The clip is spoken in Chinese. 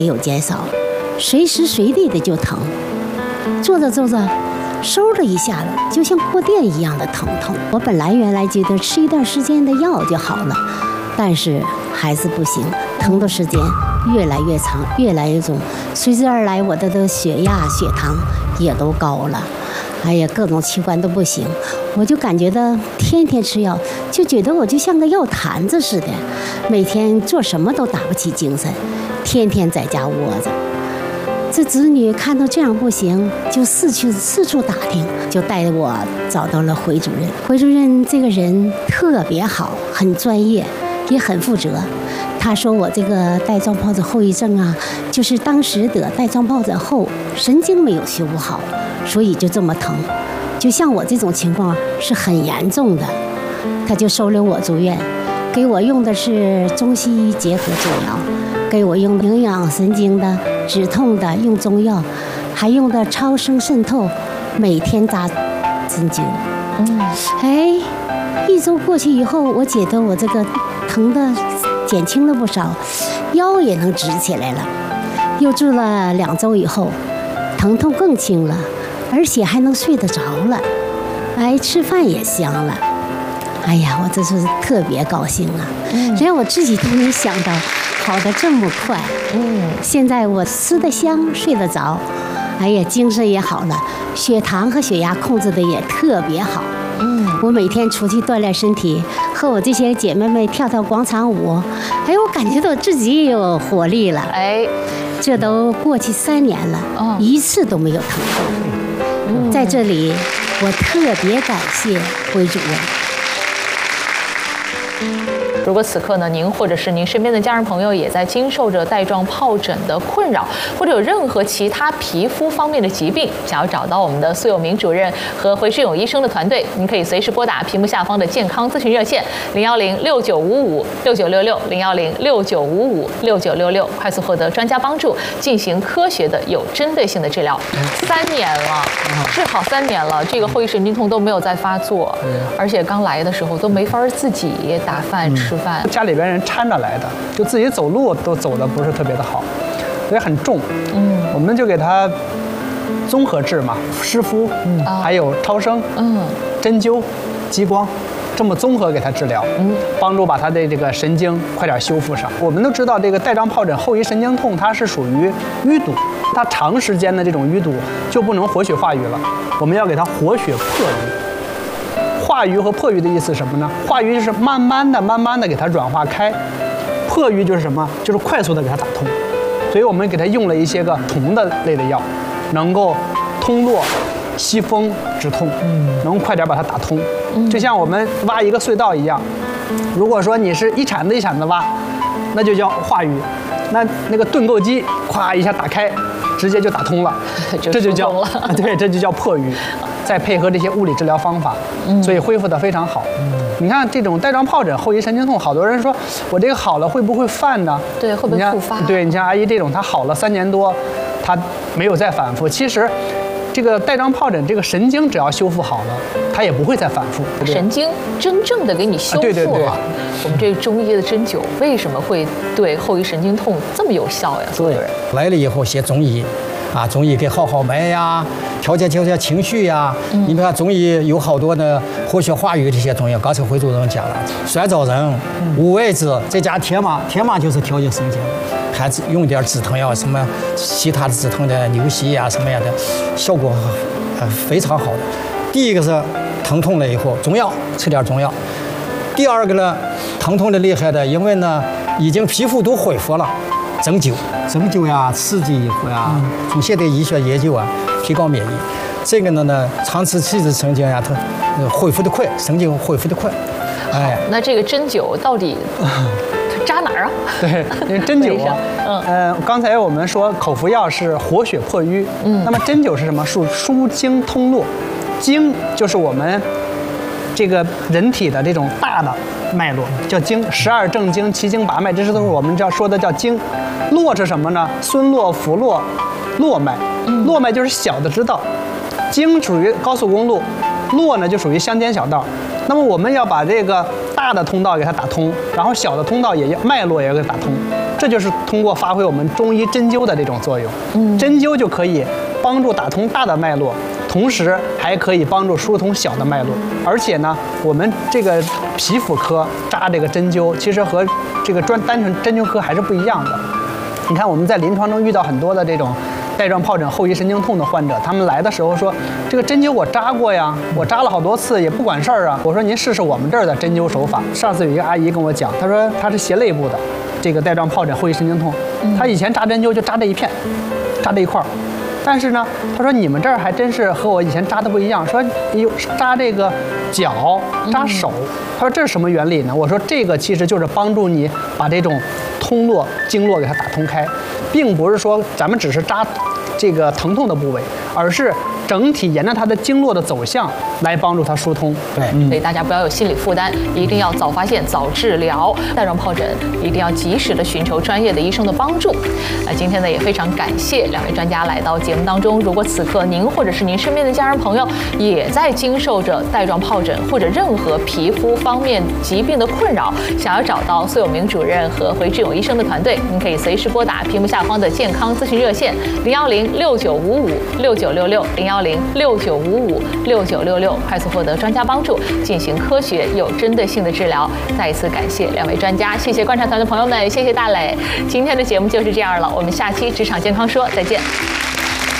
没有减少，随时随地的就疼，坐着坐着，嗖的一下子，就像过电一样的疼痛。我本来原来觉得吃一段时间的药就好了，但是还是不行，疼的时间越来越长，越来越重，随之而来我的血压、血糖也都高了。哎呀，各种器官都不行，我就感觉到天天吃药，就觉得我就像个药坛子似的，每天做什么都打不起精神，天天在家窝着。这子女看到这样不行，就四处打听，就带我找到了回主任。回主任这个人特别好，很专业，也很负责。他说我这个带状疱疹后遗症啊，就是当时得带状疱疹后神经没有修复好，所以就这么疼。就像我这种情况是很严重的，他就收留我住院，给我用的是中西医结合治疗，给我用营养神经的、止痛的，用中药，还用的超声渗透，每天扎针灸。哎，1周过去以后，我觉得我这个疼的减轻了不少，腰也能直起来了。又住了2周以后，疼痛更轻了，而且还能睡得着了，哎，吃饭也香了。哎呀，我这是特别高兴啊！连我自己都没想到，好得这么快。现在我吃得香，睡得着，哎呀，精神也好了，血糖和血压控制的也特别好。我每天出去锻炼身体，和我这些姐妹们跳跳广场舞，哎，我感觉到自己也有活力了。哎，这都过去3年了，一次都没有疼痛。在这里，我特别感谢回主任。 如果此刻呢，您或者是您身边的家人朋友也在经受着带状疱疹的困扰，或者有任何其他皮肤方面的疾病，想要找到我们的苏有明主任和回世勇医生的团队，您可以随时拨打屏幕下方的健康咨询热线01069556966，01069556966，快速获得专家帮助，进行科学的有针对性的治疗。3年了，治好3年了，这个后遗神经痛都没有再发作，而且刚来的时候都没法自己打饭吃饭， 家里边人搀着来的，就自己走路都走得不是特别的好，所以很重。我们就给他综合治嘛，湿敷，还有超声，针灸、激光，这么综合给他治疗，帮助把他的这个神经快点修复上。我们都知道，这个带状疱疹后遗神经痛它是属于淤堵，它长时间的这种淤堵就不能活血化瘀了，我们要给它活血破瘀。化瘀和破瘀的意思是什么呢？化瘀就是慢慢的给它软化开，破瘀就是什么？就是快速的给它打通。所以我们给它用了一些个酮的类的药，能够通络、息风、止痛，能快点把它打通。就像我们挖一个隧道一样，如果说你是一铲子一铲子挖，那就叫化瘀；那个盾构机咵一下打开，直接就打通了，这就叫对，这就叫破瘀。再配合这些物理治疗方法，所以恢复得非常好。你看这种带状疱疹后遗神经痛，好多人说我这个好了会不会犯呢？ 对，会不会复发？ 对，你像阿姨这种，她好了3年多，她没有再反复。其实，这个带状疱疹这个神经只要修复好了，它也不会再反复。 神经真正的给你修复了。对。我们这中医的针灸为什么会对后遗神经痛这么有效呀？所有人来了以后学中医。中医给号脉呀，调节情绪呀。你看中医有好多的活血化瘀这些中药，刚才回主任讲了，酸枣仁、五味子，再加铁马就是调节神经，还用点止疼药，什么其他的止疼的牛膝呀什么样的，效果非常好的。第一个是疼痛了以后，中药吃点中药；第二个呢，疼痛的厉害的，因为呢已经皮肤都恢复了。针灸呀，刺激以后呀，从现代医学研究啊，提高免疫。这个呢，长期刺激神经呀，它恢复的快，神经恢复的快。 哎，那这个针灸到底扎哪儿啊？ 对，因为针灸刚才我们说口服药是活血破瘀，那么针灸是什么？疏经通络，经就是我们这个人体的这种大的脉络叫经，12正经、奇经8脉，这是都是我们说的叫经。络是什么呢？孙络、浮络、络脉。络脉就是小的支道，经属于高速公路，络呢就属于乡间小道。那么我们要把这个大的通道给它打通，然后小的通道脉络也要给它打通， 这就是通过发挥我们中医针灸的这种作用。针灸就可以帮助打通大的脉络，同时还可以帮助疏通小的脉络。而且呢，我们这个皮肤科扎这个针灸，其实和这个单纯针灸科还是不一样的。你看我们在临床中遇到很多的这种带状疱疹后遗神经痛的患者，他们来的时候说，这个针灸我扎过呀，我扎了好多次也不管事儿啊。我说您试试我们这儿的针灸手法。上次有一个阿姨跟我讲，她说她是胁肋部的这个带状疱疹后遗神经痛，她以前扎针灸就扎这一片，扎这一块儿。但是呢，她说你们这儿还真是和我以前扎的不一样，说扎这个脚扎手。她说这是什么原理呢？我说这个其实就是帮助你把这种通络经络给它打通开，并不是说咱们只是扎这个疼痛的部位，而是整体沿着它的经络的走向来帮助它疏通。 对， 所以大家不要有心理负担，一定要早发现、早治疗。带状疱疹一定要及时的寻求专业的医生的帮助。今天呢也非常感谢2位专家来到节目当中。如果此刻您或者是您身边的家人朋友也在经受着带状疱疹或者任何皮肤方面疾病的困扰，想要找到苏有明主任和回志勇医生的团队，您可以随时拨打屏幕下方的健康咨询热线010-6955-6966，010-6955-6966，快速获得专家帮助，进行科学有针对性的治疗。再一次感谢2位专家，谢谢观察团的朋友们，谢谢大磊。今天的节目就是这样了，我们下期职场健康说再见。